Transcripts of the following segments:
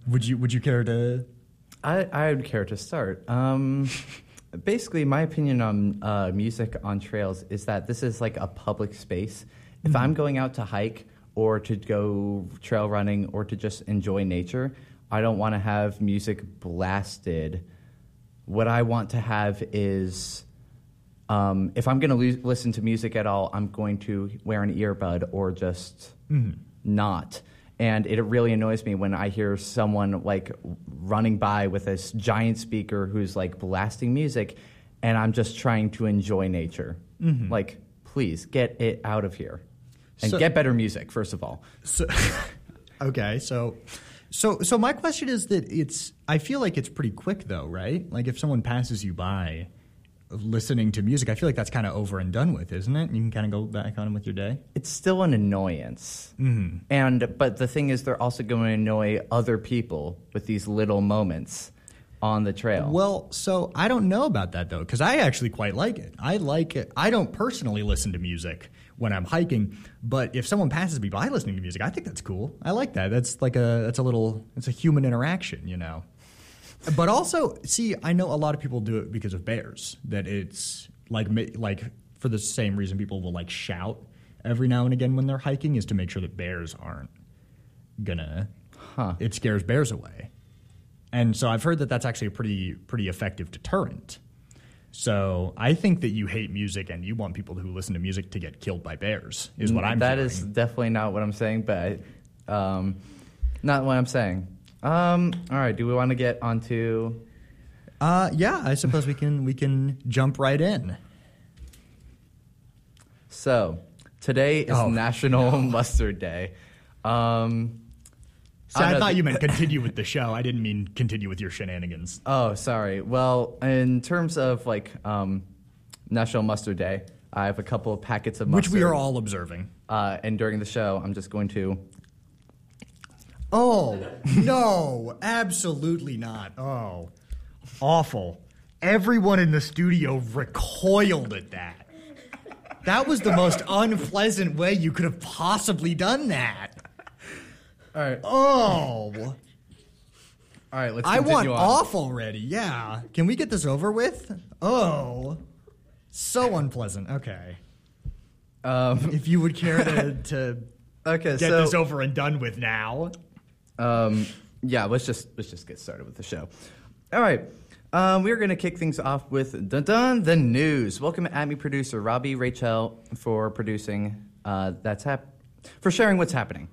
Would you care to? I would care to start. Basically, my opinion on music on trails is that this is like a public space. If I'm going out to hike or to go trail running or to just enjoy nature, I don't want to have music blasted. What I want to have is, if I'm going to listen to music at all, I'm going to wear an earbud or just not. And it really annoys me when I hear someone like running by with this giant speaker who's like blasting music, and I'm just trying to enjoy nature. Like, please get it out of here and get better music, first of all. Okay, so my question is that I feel like it's pretty quick though, right? Like if someone passes you by listening to music, I feel like that's kind of over and done with, isn't it? You can kind of go back on with your day. It's still an annoyance. But the thing is, they're also going to annoy other people with these little moments on the trail. Well, so I don't know about that though, because I actually quite like it. I like it. I don't personally listen to music when I'm hiking, but if someone passes me by listening to music, I think that's cool. I like that. It's a human interaction, you know. But also, see, I know a lot of people do it because of bears. That it's like for the same reason people will like shout every now and again when they're hiking, is to make sure that bears aren't gonna. It scares bears away, and so I've heard that that's actually a pretty effective deterrent. So I think that you hate music and you want people who listen to music to get killed by bears. Is what I'm. That is definitely not what I'm saying, but not what I'm saying. All right. Do we want to get onto? Yeah, I suppose we can jump right in. So today is National Mustard Day. I thought you meant continue with the show. I didn't mean continue with your shenanigans. Oh, sorry. Well, in terms of like National Mustard Day, I have a couple of packets of mustard, which we are all observing. And during the show, I'm just going to. Oh, no, absolutely not. Oh, awful. Everyone in the studio recoiled at that. That was the most unpleasant way you could have possibly done that. All right. Oh. All right, let's continue I want on. off already, yeah. Can we get this over with? Oh, so unpleasant. Okay. If you would care to get this over and done with now. Yeah, let's just get started with the show. All right. We're going to kick things off with the news. Welcome At Me producer Robbie Rachel for producing for sharing what's happening.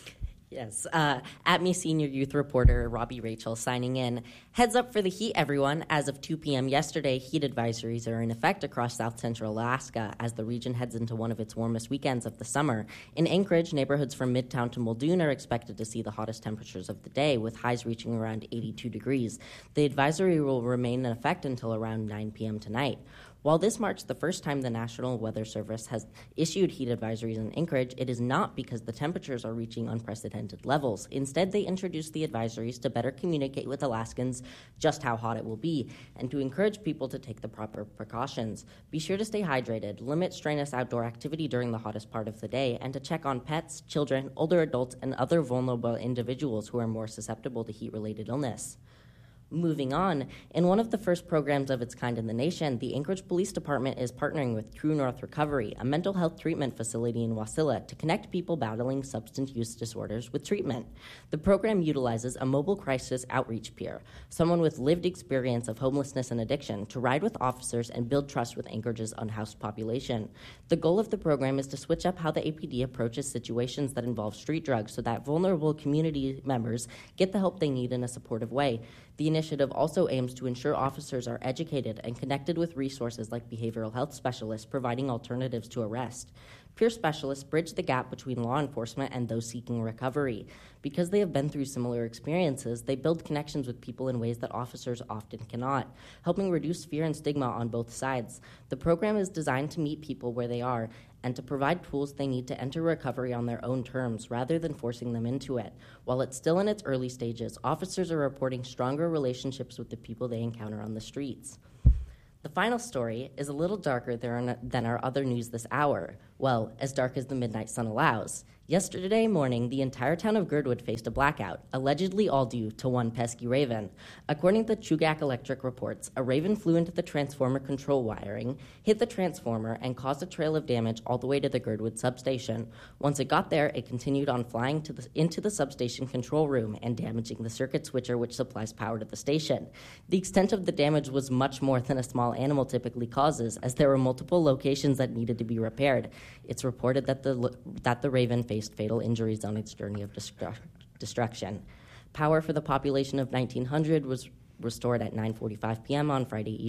Yes, At Me senior youth reporter Robbie Rachel signing in. Heads up for the heat, everyone. As of 2 p.m. yesterday, heat advisories are in effect across south central Alaska as the region heads into one of its warmest weekends of the summer. In Anchorage, neighborhoods from Midtown to Muldoon are expected to see the hottest temperatures of the day, with highs reaching around 82 degrees. The advisory will remain in effect until around 9 p.m. tonight. While this marks the first time the National Weather Service has issued heat advisories in Anchorage, it is not because the temperatures are reaching unprecedented levels. Instead, they introduced the advisories to better communicate with Alaskans just how hot it will be and to encourage people to take the proper precautions. Be sure to stay hydrated, limit strenuous outdoor activity during the hottest part of the day, and to check on pets, children, older adults, and other vulnerable individuals who are more susceptible to heat-related illness. Moving on, in one of the first programs of its kind in the nation, the Anchorage Police Department is partnering with True North Recovery, a mental health treatment facility in Wasilla, to connect people battling substance use disorders with treatment. The program utilizes a mobile crisis outreach peer, someone with lived experience of homelessness and addiction, to ride with officers and build trust with Anchorage's unhoused population. The goal of the program is to switch up how the APD approaches situations that involve street drugs so that vulnerable community members get the help they need in a supportive way. The initiative also aims to ensure officers are educated and connected with resources like behavioral health specialists providing alternatives to arrest. Peer specialists bridge the gap between law enforcement and those seeking recovery. Because they have been through similar experiences, they build connections with people in ways that officers often cannot, helping reduce fear and stigma on both sides. The program is designed to meet people where they are and to provide tools they need to enter recovery on their own terms rather than forcing them into it. While it's still in its early stages, officers are reporting stronger relationships with the people they encounter on the streets. The final story is a little darker than our other news this hour. Well, as dark as the midnight sun allows. Yesterday morning, the entire town of Girdwood faced a blackout, allegedly all due to one pesky raven. According to Chugach Electric reports, a raven flew into the transformer control wiring, hit the transformer, and caused a trail of damage all the way to the Girdwood substation. Once it got there, it continued on flying into the substation control room and damaging the circuit switcher which supplies power to the station. The extent of the damage was much more than a small animal typically causes, as there were multiple locations that needed to be repaired. It's reported that the raven faced fatal injuries on its journey of destruction. Power for the population of 1900 was restored at 9:45 p.m. on Friday evening.